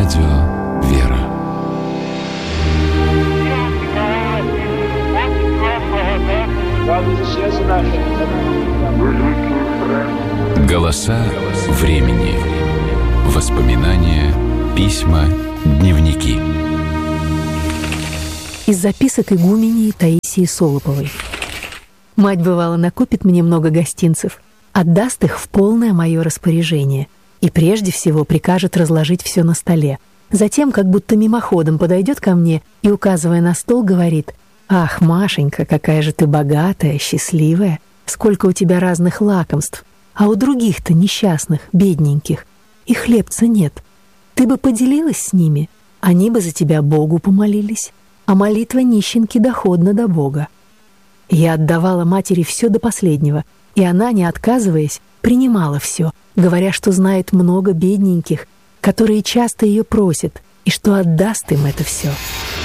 Радио «Вера». Голоса времени. Воспоминания, письма, дневники. Из записок игумении Таисии Солоповой. Мать, бывало, накупит мне много гостинцев, отдаст их в полное мое распоряжение и прежде всего прикажет разложить все на столе. Затем, как будто мимоходом, подойдет ко мне и, указывая на стол, говорит: «Ах, Машенька, какая же ты богатая, счастливая! Сколько у тебя разных лакомств! А у других-то несчастных, бедненьких, и хлебца нет. Ты бы поделилась с ними, они бы за тебя Богу помолились, а молитва нищенки доходна до Бога». Я отдавала матери все до последнего, и она, не отказываясь, принимала все, говоря, что знает много бедненьких, которые часто ее просят, и что отдаст им это все.